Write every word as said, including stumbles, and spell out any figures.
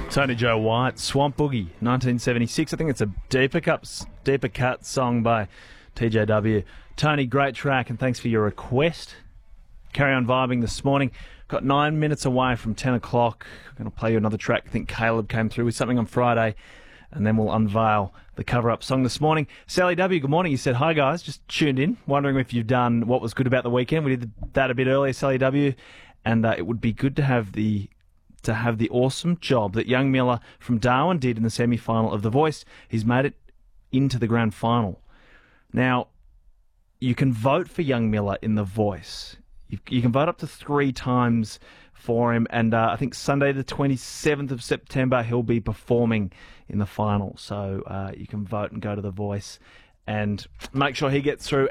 Tony Joe White, Swamp Boogie, nineteen seventy-six. I think it's a deeper cups, deeper cut song by T J W. Tony, great track, and thanks for your request. Carry on vibing this morning. Got nine minutes away from ten o'clock. I'm going to play you another track. I think Caleb came through with something on Friday, and then we'll unveil the cover-up song this morning. Sally W, good morning. You said, hi, guys. Just tuned in. Wondering if you've done what was good about the weekend. We did that a bit earlier, Sally W, and uh, it would be good to have the to have the awesome job that young Miller from Darwin did in the semi-final of The Voice. He's made it into the grand final. Now, you can vote for young Miller in The Voice. You, you can vote up to three times for him, and uh, I think Sunday the twenty-seventh of September he'll be performing in the final. So uh, you can vote and go to The Voice and make sure he gets through.